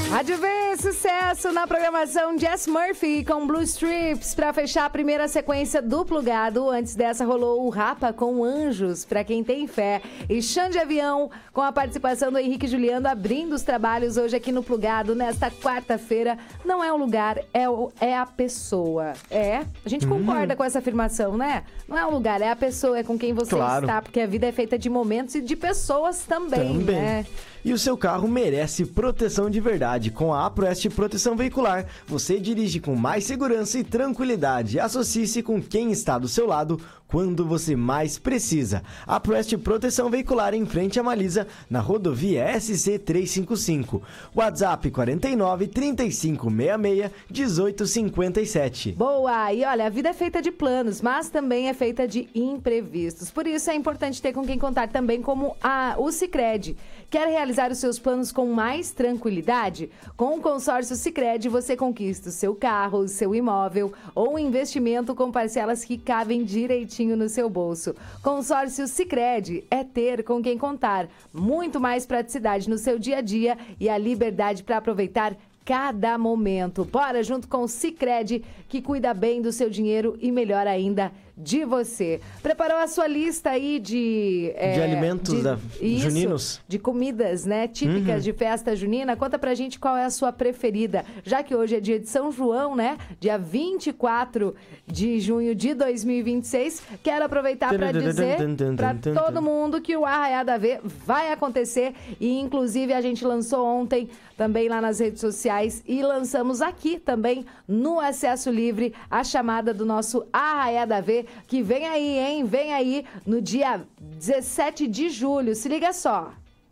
Rádio V, sucesso na programação. Jess Murphy com Blue Strips para fechar a primeira sequência do Plugado. Antes dessa rolou o Rapa com Anjos, para quem tem fé. E Chão de Avião com a participação do Henrique Juliano abrindo os trabalhos hoje aqui no Plugado, nesta quarta-feira. Não é um lugar, é a pessoa. A gente concorda com essa afirmação, né? Não é um lugar, é a pessoa, é com quem você está, porque a vida é feita de momentos e de pessoas também. Né? E o seu carro merece proteção de verdade. Com a APROEST Proteção Veicular, você dirige com mais segurança e tranquilidade. Associe-se com quem está do seu lado quando você mais precisa. APROEST Proteção Veicular em frente a Malisa, na rodovia SC 355. WhatsApp 49 35 66 18 57. Boa! E olha, a vida é feita de planos, mas também é feita de imprevistos. Por isso é importante ter com quem contar também, como o Sicredi. Quer realizar os seus planos com mais tranquilidade? Com o consórcio Sicredi, você conquista o seu carro, o seu imóvel ou um investimento com parcelas que cabem direitinho no seu bolso. Consórcio Sicredi é ter com quem contar. Muito mais praticidade no seu dia a dia e a liberdade para aproveitar cada momento. Bora junto com o Sicredi, que cuida bem do seu dinheiro e melhor ainda de você. Preparou a sua lista aí de alimentos juninos? De comidas, né? Típicas de festa junina. Conta pra gente qual é a sua preferida. Já que hoje é dia de São João, né? Dia 24 de junho de 2026. Quero aproveitar para dizer pra todo mundo que o Arraiada V vai acontecer. E inclusive a gente lançou ontem também lá nas redes sociais e lançamos aqui também no Acesso Livre a chamada do nosso Arraiada V, que vem aí, hein? Vem aí no dia 17 de julho. Se liga só.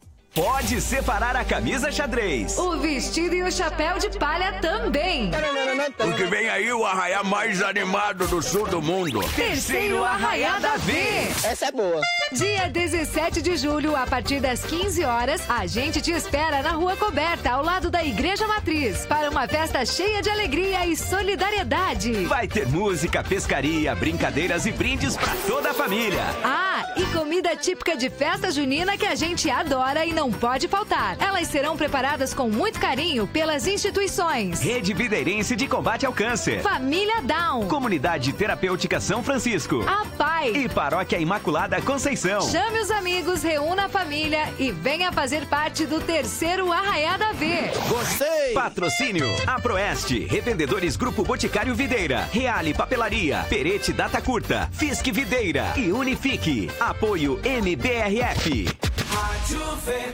Pode separar a camisa xadrez, o vestido e o chapéu de palha também. Porque vem aí o arraiá mais animado do sul do mundo. Terceiro Arraiada V. Essa é boa. Dia 17 de julho, a partir das 15 horas, a gente te espera na Rua Coberta, ao lado da Igreja Matriz, para uma festa cheia de alegria e solidariedade. Vai ter música, pescaria, brincadeiras e brindes para toda a família. E comida típica de festa junina que a gente adora e não pode faltar. Elas serão preparadas com muito carinho pelas instituições Rede Videirense de Combate ao Câncer, Família Down, Comunidade Terapêutica São Francisco, a PAI e Paróquia Imaculada Conceição. Chame os amigos, reúna a família e venha fazer parte do terceiro Arraiada V. Gostei! Patrocínio APROEST, Revendedores Grupo Boticário Videira, Reale Papelaria, Perete Data Curta, Fisk Videira e Unifique. Apoio MBRF. Rádio V.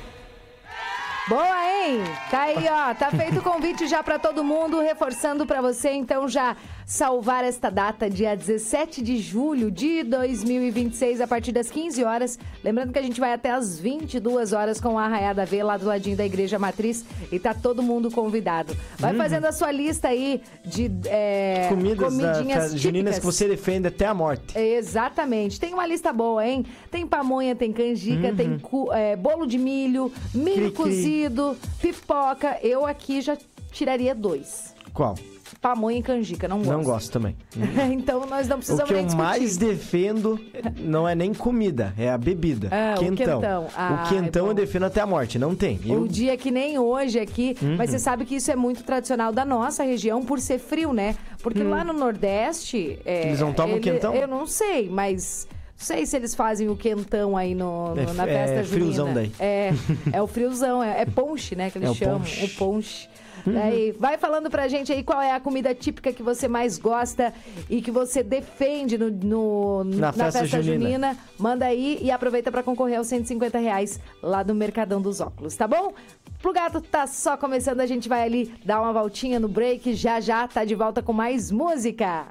Boa, hein? Tá aí, ó. Tá feito o convite já pra todo mundo, reforçando pra você, então, já salvar esta data, dia 17 de julho de 2026, a partir das 15 horas. Lembrando que a gente vai até as 22 horas com a Arraiada V, lá do ladinho da Igreja Matriz, e tá todo mundo convidado. Vai fazendo a sua lista aí de comidinhas juninas que você defende até a morte. Exatamente. Tem uma lista boa, hein? Tem pamonha, tem canjica, tem bolo de milho, milho cozido, pipoca. Eu aqui já tiraria 2. Qual? Pamonha e canjica, não gosto. Não gosto também. Então nós não precisamos nem discutir. O que eu mais defendo não é nem comida, é a bebida. Quentão. O quentão eu defendo até a morte, não tem. O dia que nem hoje aqui, mas você sabe que isso é muito tradicional da nossa região por ser frio, né? Porque lá no Nordeste... Eles não tomam quentão? Eu não sei, mas... Não sei se eles fazem o quentão aí na festa junina. Friozão daí. É o friozão, é ponche, né, que eles chamam. O ponche. Daí, vai falando pra gente aí qual é a comida típica que você mais gosta e que você defende na festa junina. Manda aí e aproveita pra concorrer aos R$150 lá do Mercadão dos Óculos, tá bom? Plugado tá só começando, a gente vai ali dar uma voltinha no break, já tá de volta com mais música.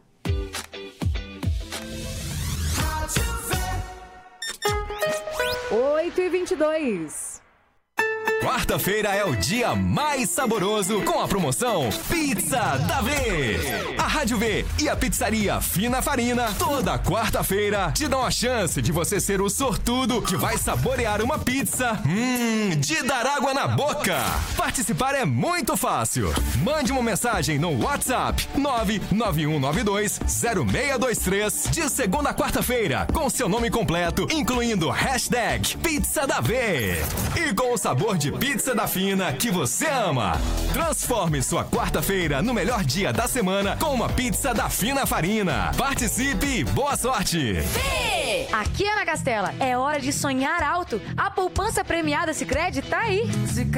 8h22. Quarta-feira é o dia mais saboroso com a promoção Pizza da V. A Rádio V e a pizzaria Fina Farina toda quarta-feira te dão a chance de você ser o sortudo que vai saborear uma pizza de dar água na boca. Participar é muito fácil. Mande uma mensagem no WhatsApp 991920623 de segunda a quarta-feira com seu nome completo, incluindo hashtag Pizza da V. E com o sabor de pizza da Fina que você ama. Transforme sua quarta-feira no melhor dia da semana com uma pizza da Fina Farina. Participe e boa sorte! Aqui, Ana Castela, é hora de sonhar alto. A poupança premiada Sicredi tá aí.